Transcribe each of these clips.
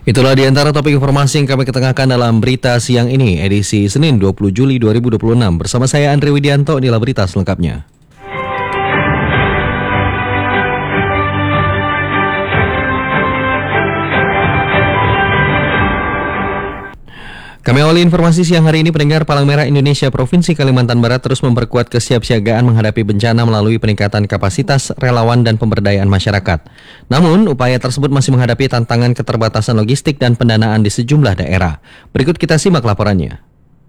Itulah di antara topik informasi yang kami ketengahkan dalam berita siang ini, edisi Senin 20 Juli 2026. Bersama saya Andre Widianto, inilah berita selengkapnya. Kami awali informasi siang hari ini. Pendengar, Palang Merah Indonesia Provinsi Kalimantan Barat terus memperkuat kesiapsiagaan menghadapi bencana melalui peningkatan kapasitas relawan dan pemberdayaan masyarakat. Namun, upaya tersebut masih menghadapi tantangan keterbatasan logistik dan pendanaan di sejumlah daerah. Berikut kita simak laporannya.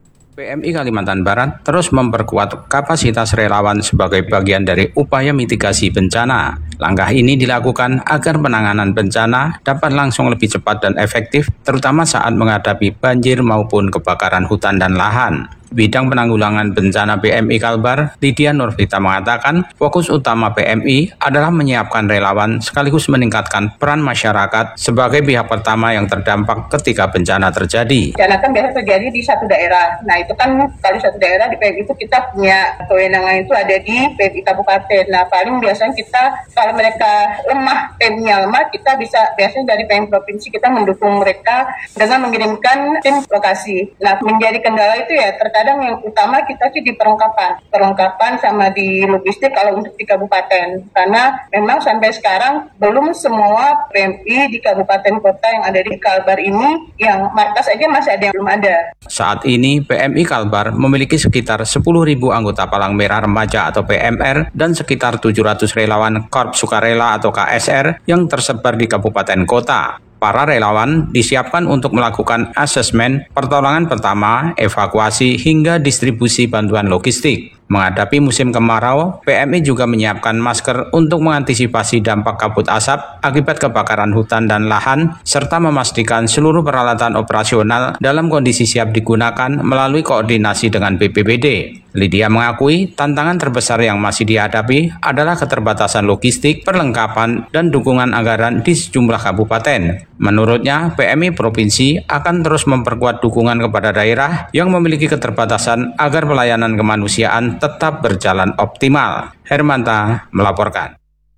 PMI Kalimantan Barat terus memperkuat kapasitas relawan sebagai bagian dari upaya mitigasi bencana. Langkah ini dilakukan agar penanganan bencana dapat langsung lebih cepat dan efektif, terutama saat menghadapi banjir maupun kebakaran hutan dan lahan. Bidang penanggulangan bencana PMI Kalbar, Lydia Nurvita mengatakan, fokus utama PMI adalah menyiapkan relawan sekaligus meningkatkan peran masyarakat sebagai pihak pertama yang terdampak ketika bencana terjadi. Bencana kan biasa terjadi di satu daerah. Nah itu kan kalau satu daerah di PMI itu kita punya kewenangan itu ada di PMI Kabupaten. Nah paling biasanya kita kalau mereka lemah, PMI-nya lemah, kita bisa biasanya dari PMI Provinsi kita mendukung mereka dengan mengirimkan tim lokasi. Nah menjadi kendala itu ya terkadang yang utama kita sih di perlengkapan sama di logistik kalau untuk di kabupaten, karena memang sampai sekarang belum semua PMI di kabupaten kota yang ada di Kalbar ini yang markas aja masih ada yang belum ada. Saat ini PMI Kalbar memiliki sekitar 10.000 anggota Palang Merah Remaja atau PMR dan sekitar 700 relawan Korps Sukarela atau KSR yang tersebar di kabupaten kota. Para relawan disiapkan untuk melakukan asesmen, pertolongan pertama, evakuasi, hingga distribusi bantuan logistik. Menghadapi musim kemarau, PMI juga menyiapkan masker untuk mengantisipasi dampak kabut asap akibat kebakaran hutan dan lahan, serta memastikan seluruh peralatan operasional dalam kondisi siap digunakan melalui koordinasi dengan BPBD. Lydia mengakui tantangan terbesar yang masih dihadapi adalah keterbatasan logistik, perlengkapan, dan dukungan anggaran di sejumlah kabupaten. Menurutnya, PMI Provinsi akan terus memperkuat dukungan kepada daerah yang memiliki keterbatasan agar pelayanan kemanusiaan tetap berjalan optimal. Hermanta melaporkan.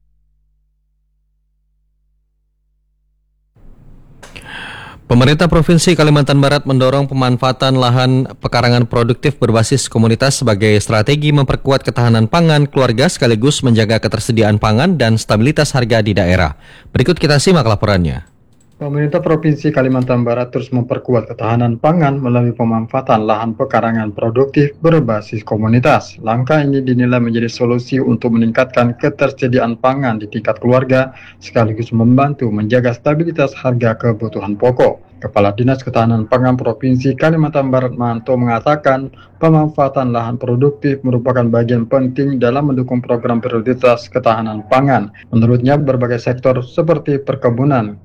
Pemerintah Provinsi Kalimantan Barat mendorong pemanfaatan lahan pekarangan produktif berbasis komunitas sebagai strategi memperkuat ketahanan pangan keluarga sekaligus menjaga ketersediaan pangan dan stabilitas harga di daerah. Berikut kita simak laporannya. Pemerintah Provinsi Kalimantan Barat terus memperkuat ketahanan pangan melalui pemanfaatan lahan pekarangan produktif berbasis komunitas. Langkah ini dinilai menjadi solusi untuk meningkatkan ketersediaan pangan di tingkat keluarga, sekaligus membantu menjaga stabilitas harga kebutuhan pokok. Kepala Dinas Ketahanan Pangan Provinsi Kalimantan Barat Manto mengatakan pemanfaatan lahan produktif merupakan bagian penting dalam mendukung program prioritas ketahanan pangan. Menurutnya berbagai sektor seperti perkebunan,